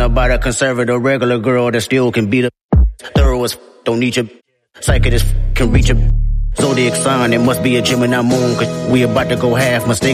talking about a conservative regular girl that still can beat a thorough as don't need your psychic as can reach a zodiac sign. It must be a Gemini moon, 'cause we about to go half mistake.